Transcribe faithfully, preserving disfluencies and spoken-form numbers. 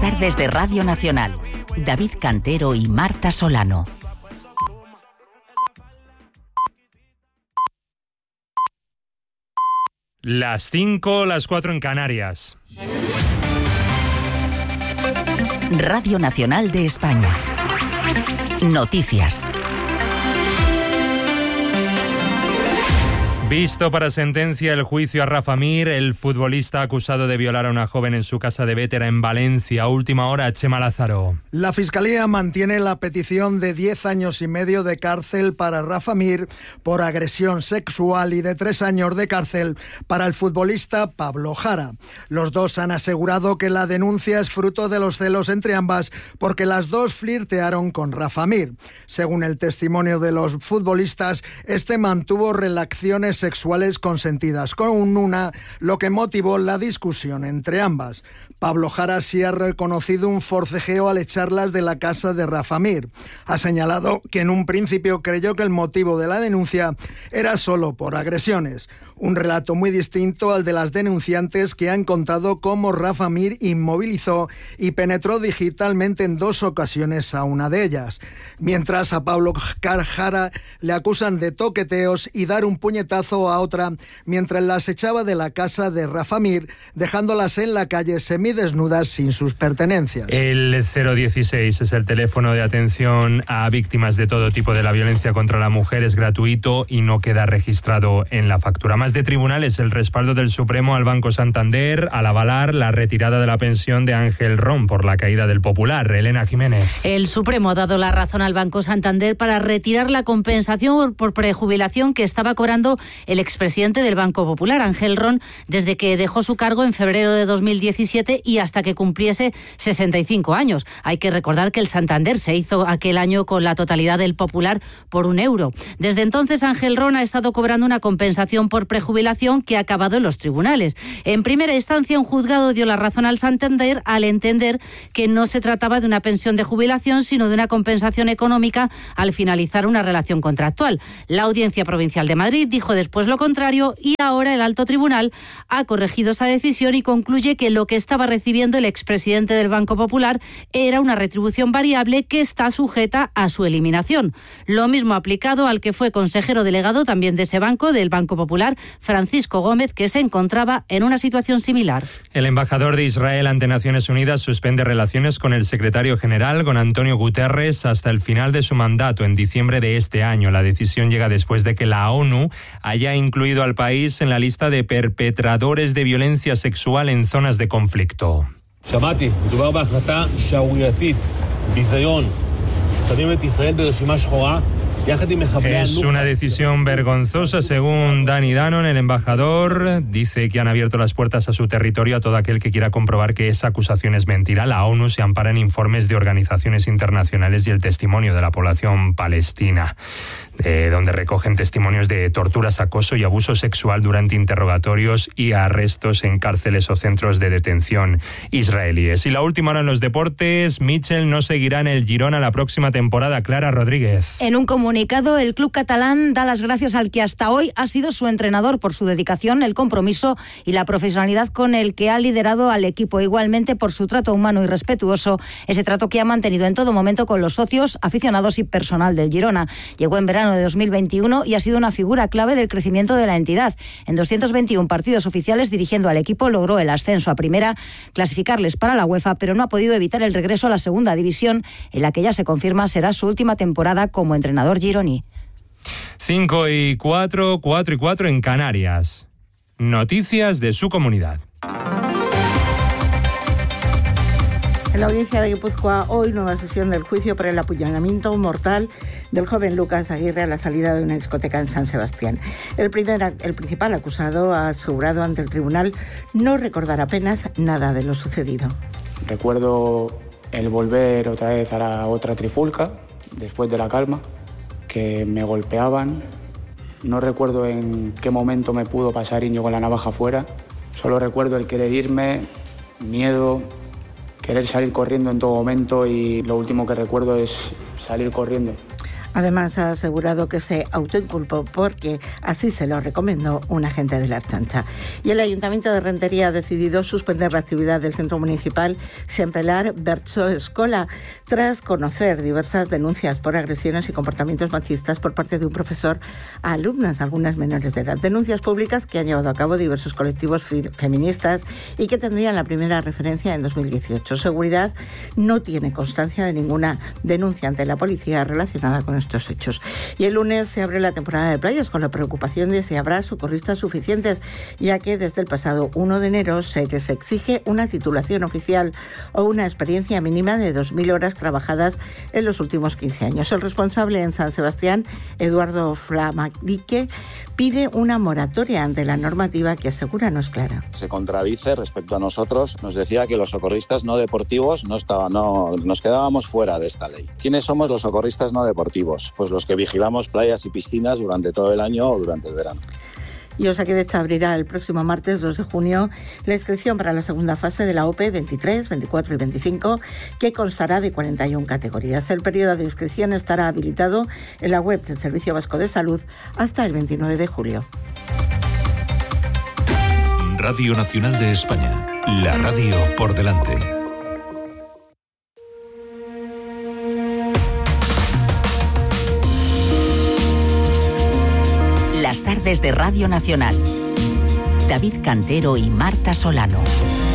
tardes de Radio Nacional. David Cantero y Marta Solano. Las cinco, las cuatro en Canarias. Radio Nacional de España. Noticias. Visto para sentencia el juicio a Rafa Mir, el futbolista acusado de violar a una joven en su casa de Bétera en Valencia. Última hora, Chema Lázaro. La Fiscalía mantiene la petición de diez años y medio de cárcel para Rafa Mir por agresión sexual y de tres años de cárcel para el futbolista Pablo Jara. Los dos han asegurado que la denuncia es fruto de los celos entre ambas porque las dos flirtearon con Rafa Mir. Según el testimonio de los futbolistas, este mantuvo relaciones sexuales consentidas con una, lo que motivó la discusión entre ambas. Pablo Jara sí ha reconocido un forcejeo al echarlas de la casa de Rafa Mir. Ha señalado que en un principio creyó que el motivo de la denuncia era solo por agresiones. Un relato muy distinto al de las denunciantes que han contado cómo Rafa Mir inmovilizó y penetró digitalmente en dos ocasiones a una de ellas. Mientras a Pablo Jara le acusan de toqueteos y dar un puñetazo a otra mientras las echaba de la casa de Rafa Mir, dejándolas en la calle semidesnudas sin sus pertenencias. El cero dieciséis es el teléfono de atención a víctimas de todo tipo de la violencia contra la mujer. Es gratuito y no queda registrado en la factura. Más de tribunales, el respaldo del Supremo al Banco Santander al avalar la retirada de la pensión de Ángel Ron por la caída del Popular. Elena Jiménez. El Supremo ha dado la razón al Banco Santander para retirar la compensación por prejubilación que estaba cobrando el expresidente del Banco Popular, Ángel Ron, desde que dejó su cargo en febrero de dos mil diecisiete y hasta que cumpliese sesenta y cinco años. Hay que recordar que el Santander se hizo aquel año con la totalidad del Popular por un euro. Desde entonces, Ángel Ron ha estado cobrando una compensación por prejubilación que ha acabado en los tribunales. En primera instancia, un juzgado dio la razón al Santander al entender que no se trataba de una pensión de jubilación, sino de una compensación económica al finalizar una relación contractual. La Audiencia Provincial de Madrid dijo después lo contrario y ahora el Alto Tribunal ha corregido esa decisión y concluye que lo que estaba recibiendo el expresidente del Banco Popular era una retribución variable que está sujeta a su eliminación. Lo mismo aplicado al que fue consejero delegado también de ese banco, del Banco Popular, Francisco Gómez, que se encontraba en una situación similar. El embajador de Israel ante Naciones Unidas suspende relaciones con el secretario general, con Antonio Guterres, hasta el final de su mandato en diciembre de este año. La decisión llega después de que la ONU haya incluido al país en la lista de perpetradores de violencia sexual en zonas de conflicto. Es una decisión vergonzosa, según Dani Danon, el embajador. Dice que han abierto las puertas a su territorio a todo aquel que quiera comprobar que esa acusación es mentira. La ONU se ampara en informes de organizaciones internacionales y el testimonio de la población palestina, de donde recogen testimonios de torturas, acoso y abuso sexual durante interrogatorios y arrestos en cárceles o centros de detención israelíes. Y la última hora en los deportes, Mitchell no seguirá en el Girona la próxima temporada. Clara Rodríguez. En un comunicado, el club catalán da las gracias al que hasta hoy ha sido su entrenador por su dedicación, el compromiso y la profesionalidad con el que ha liderado al equipo, igualmente por su trato humano y respetuoso, ese trato que ha mantenido en todo momento con los socios, aficionados y personal del Girona. Llegó en verano de dos mil veintiuno y ha sido una figura clave del crecimiento de la entidad. En doscientos veintiún partidos oficiales dirigiendo al equipo logró el ascenso a primera, clasificarles para la UEFA, pero no ha podido evitar el regreso a la segunda división, en la que ya se confirma será su última temporada como entrenador gironí. cinco y cuatro, cuatro y cuatro en Canarias. Noticias de su comunidad. En la audiencia de Guipúzcoa, hoy nueva sesión del juicio por el apuñalamiento mortal del joven Lucas Aguirre a la salida de una discoteca en San Sebastián. El, primer, el principal acusado ha asegurado ante el tribunal no recordar apenas nada de lo sucedido. Recuerdo el volver otra vez a la otra trifulca, después de la calma, que me golpeaban. No recuerdo en qué momento me pudo pasar Iñigo con la navaja afuera. Solo recuerdo el querer irme, miedo, querer salir corriendo en todo momento y lo último que recuerdo es salir corriendo. Además, ha asegurado que se autoinculpó porque así se lo recomendó un agente de la Ertzaintza. Y el Ayuntamiento de Rentería ha decidido suspender la actividad del Centro Municipal Xempelar Bertso Escola tras conocer diversas denuncias por agresiones y comportamientos machistas por parte de un profesor a alumnas, algunas menores de edad. Denuncias públicas que han llevado a cabo diversos colectivos feministas y que tendrían la primera referencia en dos mil dieciocho. Seguridad no tiene constancia de ninguna denuncia ante la policía relacionada con estos hechos. Y el lunes se abre la temporada de playas con la preocupación de si habrá socorristas suficientes, ya que desde el pasado uno de enero se les exige una titulación oficial o una experiencia mínima de dos mil horas trabajadas en los últimos quince años. El responsable en San Sebastián, Eduardo Flamarique, pide una moratoria ante la normativa que asegura no es clara. Se contradice respecto a nosotros. Nos decía que los socorristas no deportivos no estaban, no, nos quedábamos fuera de esta ley. ¿Quiénes somos los socorristas no deportivos? Pues los que vigilamos playas y piscinas durante todo el año o durante el verano. Y Osakidetza abrirá el próximo martes dos de junio la inscripción para la segunda fase de la O P E veintitrés, veinticuatro y veinticinco, que constará de cuarenta y una categorías. El periodo de inscripción estará habilitado en la web del Servicio Vasco de Salud hasta el veintinueve de julio. Radio Nacional de España, la radio por delante. Las tardes de Radio Nacional. David Cantero y Marta Solano.